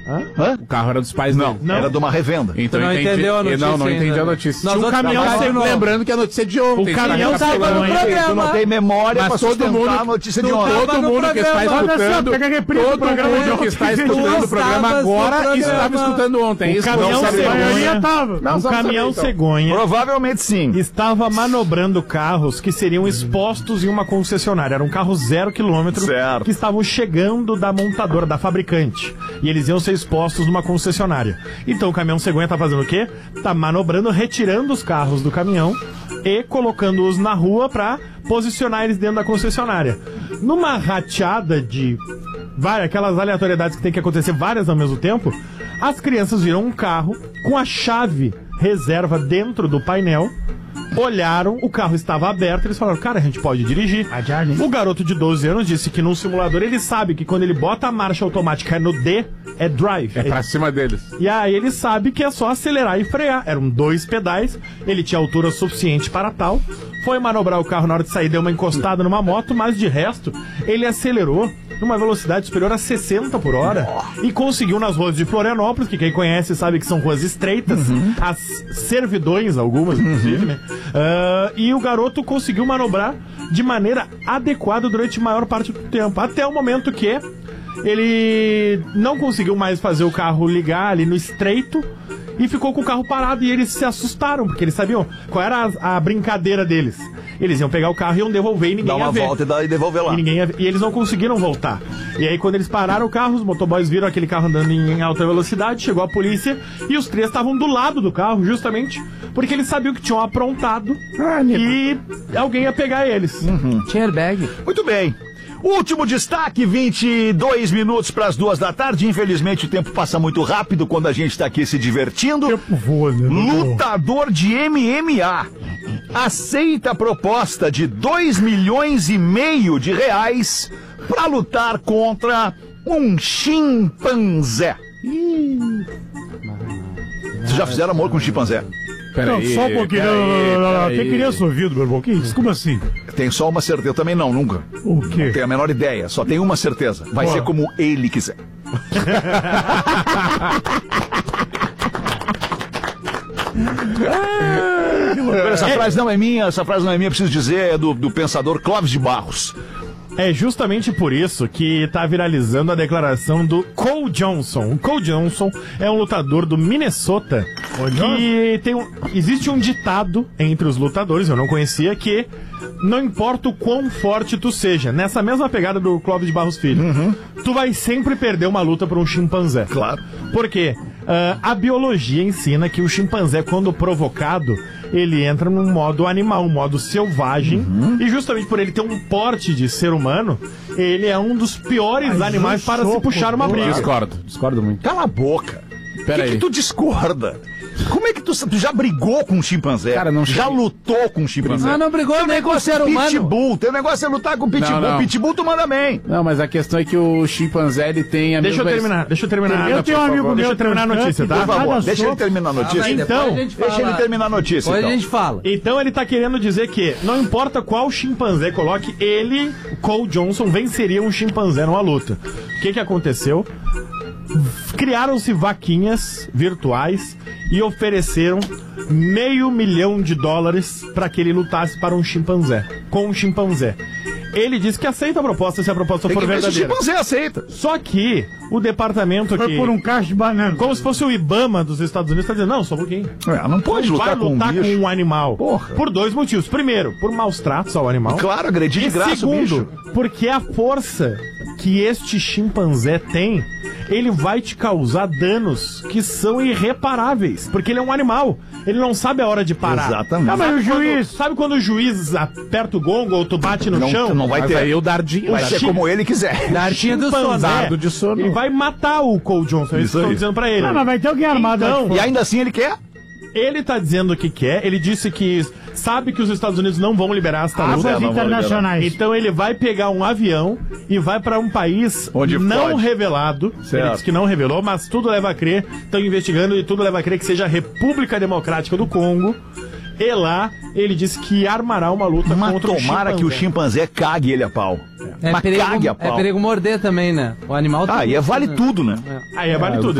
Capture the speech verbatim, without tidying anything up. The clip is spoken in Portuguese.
Hã? O carro era dos pais não, dele. Não, era de uma revenda. Então não entendi, entendeu a notícia. Não, não entendi ainda. a notícia. Nós Tinha um caminhão, não, lembrando que a notícia é de ontem. O caminhão tava no programa. Tu não tem memória mas pra todo sustentar mundo, a notícia de todo ontem. Todo mundo que está escutando, todo mundo que está escutando o programa agora estava escutando ontem. O caminhão cegonha, o caminhão cegonha provavelmente sim. Estava manobrando carros que seriam expostos em uma concessionária. Era um carro zero quilômetro certo. que estavam chegando da montadora, da fabricante. E eles iam ser expostos numa concessionária. Então o caminhão cegonha tá fazendo o quê? Tá manobrando, retirando os carros do caminhão e colocando-os na rua pra posicionar eles dentro da concessionária. Numa rateada de várias, aquelas aleatoriedades que tem que acontecer várias ao mesmo tempo, as crianças viram um carro com a chave reserva dentro do painel, olharam, o carro estava aberto, eles falaram, cara, a gente pode dirigir. O garoto de doze anos disse que num simulador ele sabe que quando ele bota a marcha automática no D, é drive. É pra cima deles. E aí ele sabe que é só acelerar e frear. Eram dois pedais, ele tinha altura suficiente para tal, foi manobrar o carro na hora de sair, deu uma encostada numa moto, mas de resto, ele acelerou numa velocidade superior a sessenta por hora e conseguiu nas ruas de Florianópolis, que quem conhece sabe que são ruas estreitas, uhum. as servidões, algumas inclusive, uhum. né? Uh, e o garoto conseguiu manobrar de maneira adequada durante a maior parte do tempo, até o momento que ele não conseguiu mais fazer o carro ligar ali no estreito e ficou com o carro parado e eles se assustaram, porque eles sabiam qual era a, a brincadeira deles. Eles iam pegar o carro e iam devolver e ninguém ia ver. Dar uma ia ver. volta e, dar, e devolver lá. E, ninguém ia ver. E eles não conseguiram voltar. E aí quando eles pararam o carro, os motoboys viram aquele carro andando em alta velocidade, chegou a polícia e os três estavam do lado do carro, justamente porque eles sabiam que tinham aprontado ah, e alguém ia pegar eles. Uhum. Tinha airbag. Muito bem. Último destaque, vinte e dois minutos para as duas da tarde. Infelizmente o tempo passa muito rápido quando a gente está aqui se divertindo. Tempo voa, né? Lutador de M M A aceita a proposta de dois milhões e meio de reais para lutar contra um chimpanzé. Vocês já fizeram amor com um chimpanzé? Não, aí, só um pouquinho. Não, não, não, não. Tem criança ouvindo, meu irmão. Que isso? Como assim? Tem só uma certeza. Eu também não, nunca. O quê? Não tenho a menor ideia. Só tem uma certeza. Vai Boa. ser como ele quiser. Essa frase não é minha, essa frase não é minha, preciso dizer, é do, do pensador Clóvis de Barros. É justamente por isso que tá viralizando a declaração do Cole Johnson. O Cole Johnson é um lutador do Minnesota que tem um, existe um ditado entre os lutadores, eu não conhecia, que não importa o quão forte tu seja, nessa mesma pegada do Clóvis de Barros Filho, uhum. tu vai sempre perder uma luta por um chimpanzé. Claro. Por quê? Uh, a biologia ensina que o chimpanzé, quando provocado, ele entra num modo animal, um modo selvagem, uhum. e justamente por ele ter um porte de ser humano, ele é um dos piores Mas animais para soco, se puxar uma briga. Discordo, discordo muito. Cala a boca. Pera que aí. que tu discorda? Como é que tu, tu já brigou com um chimpanzé? Cara, não já cheguei. lutou com um chimpanzé? Ah, não brigou nem com o ser humano. Pitbull, teu negócio é lutar com pitbull. Não, não. Pitbull tu manda bem. Não, mas a questão é que o chimpanzé, ele tem a Deixa mesma... eu terminar, deixa eu terminar. Termina, eu tenho um amigo meu, deixa eu terminar a notícia, tá? Por favor, deixa ele terminar a notícia. Ah, então, deixa ele terminar a notícia. Depois então. a gente fala. Então ele tá querendo dizer que não importa qual chimpanzé coloque, ele, Cole Johnson, venceria um chimpanzé numa luta. O que que aconteceu? Criaram-se vaquinhas virtuais e ofereceram meio milhão de dólares para que ele lutasse para um chimpanzé, com um chimpanzé. Ele disse que aceita a proposta se a proposta Tem for que ver se o verdadeira. chimpanzé aceita. Só que o departamento Foi aqui, por um cacho de banana. como se fosse o Ibama dos Estados Unidos, tá dizendo, não, só um pouquinho. É, não pode Não lutar, vai lutar com um com bicho. um animal. Porra. Por dois motivos. Primeiro, por maus tratos ao animal. Claro, agredir de E graça segundo, o bicho. porque a força que este chimpanzé tem, ele vai te causar danos que são irreparáveis. Porque ele é um animal. Ele não sabe a hora de parar. Exatamente. Ah, mas Sabe o quando- juiz... Sabe quando o juiz aperta o gongo ou tu bate no Não, chão? não vai Mas ter. aí o Dardinho... Vai o ser chi- como ele quiser. Da artinha do sono. Chimpanzé, de sono. ele vai matar o Cole Johnson. É isso que Isso estão aí. dizendo pra ele. Ah, mas vai ter alguém armado lá de Então, fora. E ainda assim ele quer? ele tá dizendo o que quer. Ele disse que sabe que os Estados Unidos não vão liberar esta Asas luta. vou internacionais. Então ele vai pegar um avião e vai pra um país Onde não pode. revelado. Certo. Ele disse que não revelou, mas tudo leva a crer. Estão investigando e tudo leva a crer que seja a República Democrática do Congo. E lá ele disse que armará uma luta Mas contra o tomara chimpanzé. que o chimpanzé cague ele a pau. É Mas perigo, cague a é pau. perigo morder também, né? O animal... Ah, e é vale tudo, né? Aí é vale tudo.